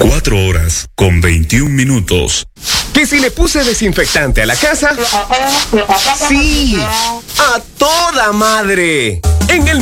4 horas con 21 minutos. ¿Que si le puse desinfectante a la casa? ¡Sí! ¡A toda madre! En el